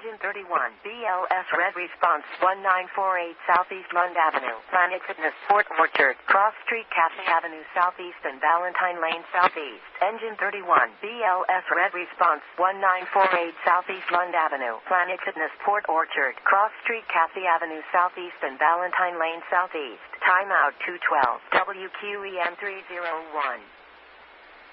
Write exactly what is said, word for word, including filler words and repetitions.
Engine thirty-one, B L S Red Response one nine four eight Southeast Lund Avenue, Planet Fitness, Port Orchard, Cross Street, Cafe Avenue Southeast and Valentine Lane Southeast. Engine thirty-one, B L S Red Response one nine four eight Southeast Lund Avenue, Planet Fitness, Port Orchard, Cross Street, Cafe Avenue Southeast and Valentine Lane Southeast. Timeout two twelve, W Q E M three oh one.